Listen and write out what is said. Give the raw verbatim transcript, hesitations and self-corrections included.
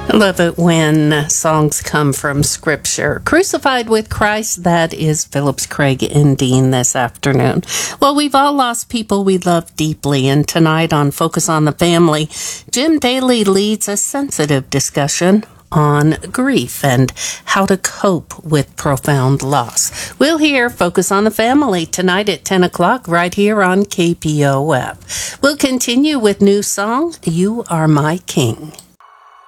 I love it when songs come from Scripture. Crucified with Christ, that is Phillips Craig and Dean this afternoon. Well, we've all lost people we love deeply, and tonight on Focus on the Family, Jim Daly leads a sensitive discussion on grief and how to cope with profound loss. We'll hear Focus on the Family tonight at ten o'clock right here on K P O F. We'll continue with new song, You Are My King.